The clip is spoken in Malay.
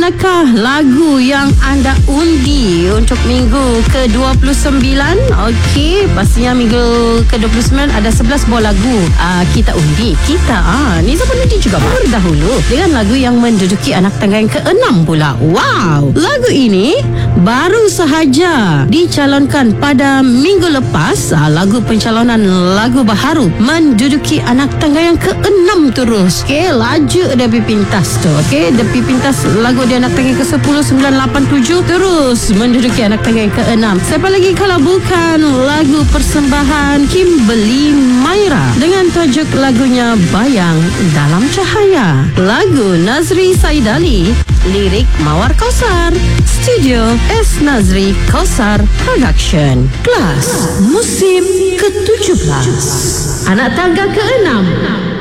manakah lagu yang anda undi untuk minggu ke-29? Okey, pastinya minggu ke-29 ada 11 buah lagu kita undi. Niza pun undi juga berdahulu dengan lagu yang menduduki anak tangga yang ke-6 pula. Wow, lagu ini baru sahaja dicalonkan pada minggu lepas. Lagu pencalonan lagu baharu menduduki anak tangga yang ke-6 terus. Okey, laju dia pintas tu. Okey, dia pintas lagu dia anak tangga ke-10, 9, 8, 7 terus menduduki anak tangga yang ke-6. Siapa lagi kalau bukan lagu persembahan Kimberly Maira dengan tajuk lagunya Bayang Dalam Cahaya. Lagu Nazri Saidali, lirik Mawar Kausar, studio S. Nazri Kausar Production. Kelas musim ke-17, anak tangga ke-6.